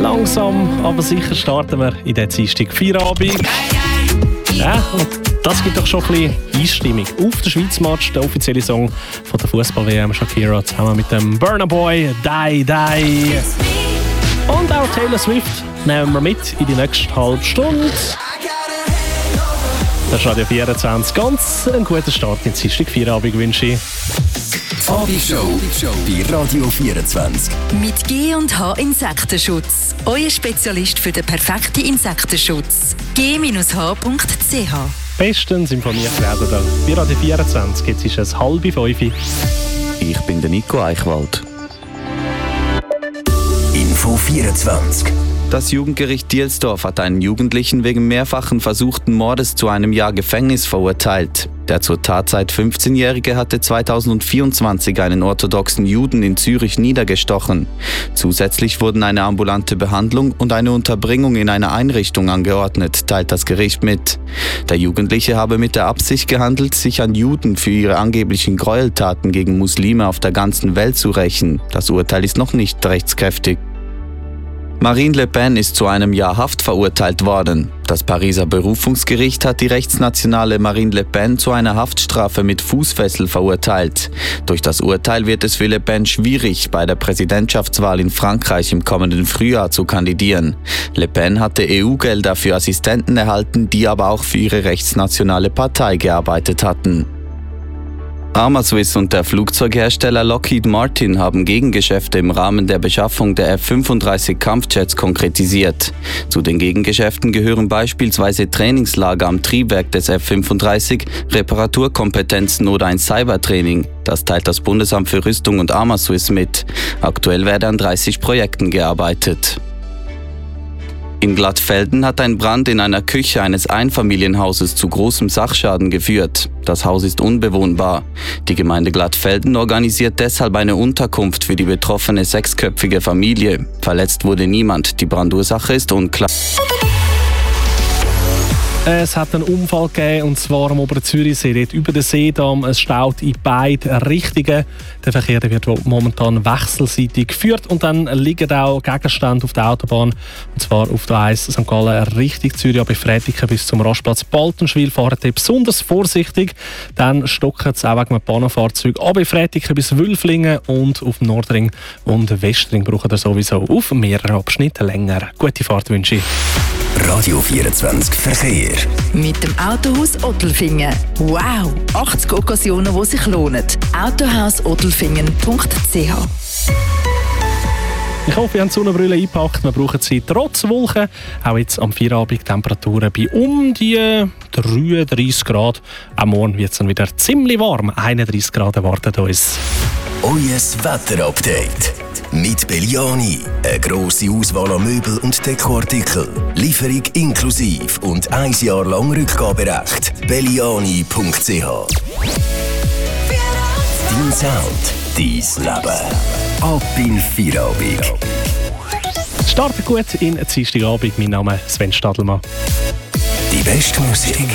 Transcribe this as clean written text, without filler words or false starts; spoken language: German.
Langsam, aber sicher starten wir in den Dienstag Feierabend. Ja, und das gibt doch schon ein bisschen Einstimmung auf den Schweiz-Match, der offizielle Song von der Fußball-WM Shakira, zusammen mit dem Burna Boy, Die Die. Und auch Taylor Swift nehmen wir mit in die nächste halbe Stunde. Das ist Radio 24. Ganz einen guten Start in den Dienstag Feierabend wünsche ich. Abendshow bei Radio 24. Mit G&H Insektenschutz. Euer Spezialist für den perfekten Insektenschutz. g-h.ch. Bestens informiert werden da. Bei Radio 24. Jetzt ist es 4:30. Ich bin der Nico Eichwald. Info 24. Das Jugendgericht Dielsdorf hat einen Jugendlichen wegen mehrfachen versuchten Mordes zu einem Jahr Gefängnis verurteilt. Der zur Tatzeit 15-Jährige hatte 2024 einen orthodoxen Juden in Zürich niedergestochen. Zusätzlich wurden eine ambulante Behandlung und eine Unterbringung in einer Einrichtung angeordnet, teilt das Gericht mit. Der Jugendliche habe mit der Absicht gehandelt, sich an Juden für ihre angeblichen Gräueltaten gegen Muslime auf der ganzen Welt zu rächen. Das Urteil ist noch nicht rechtskräftig. Marine Le Pen ist zu einem Jahr Haft verurteilt worden. Das Pariser Berufungsgericht hat die rechtsnationale Marine Le Pen zu einer Haftstrafe mit Fußfessel verurteilt. Durch das Urteil wird es für Le Pen schwierig, bei der Präsidentschaftswahl in Frankreich im kommenden Frühjahr zu kandidieren. Le Pen hatte EU-Gelder für Assistenten erhalten, die aber auch für ihre rechtsnationale Partei gearbeitet hatten. Arma-Swiss und der Flugzeughersteller Lockheed Martin haben Gegengeschäfte im Rahmen der Beschaffung der F-35 Kampfjets konkretisiert. Zu den Gegengeschäften gehören beispielsweise Trainingslager am Triebwerk des F-35, Reparaturkompetenzen oder ein Cybertraining. Das teilt das Bundesamt für Rüstung und Arma-Swiss mit. Aktuell werde an 30 Projekten gearbeitet. In Glattfelden hat ein Brand in einer Küche eines Einfamilienhauses zu großem Sachschaden geführt. Das Haus ist unbewohnbar. Die Gemeinde Glattfelden organisiert deshalb eine Unterkunft für die betroffene 6-köpfige Familie. Verletzt wurde niemand. Die Brandursache ist unklar. Es hat einen Unfall gegeben, und zwar am Oberen Zürichsee, dort über den Seedamm. Es staut in beide Richtungen. Der Verkehr wird momentan wechselseitig geführt und dann liegen auch Gegenstände auf der Autobahn. Und zwar auf der 1 St. Gallen Richtung Zürich, aber Frätiken bis zum Rastplatz Baltenschwil fahren ihr besonders vorsichtig. Dann stocken es auch wegen einem Bahnfahrzeug ab Frätiken bis Wülflingen, und auf dem Nordring und Westring brauchen ihr sowieso auf mehreren Abschnitten länger. Gute Fahrt wünsche ich. Radio 24 Verkehr. Mit dem Autohaus Ottelfingen. Wow! 80 Occasionen, die sich lohnen. Autohausottelfingen.ch. Ich hoffe, ihr habt die Sonnenbrille eingepackt. Wir brauchen sie trotz Wolken. Auch jetzt am Feierabend Temperaturen bei um die 33 Grad. Auch morgen wird es dann wieder ziemlich warm. 31 Grad erwarten uns. Euer Wetterupdate. Mit Belliani. Eine grosse Auswahl an Möbel und Dekoartikeln. Lieferung inklusive und 1 Jahr lang Rückgaberecht. Belliani.ch. Dein Sound, dein Leben. Ab in Feierabend. Startet gut in Dienstagabend. Mein Name ist Sven Stadelmann. Die beste Musik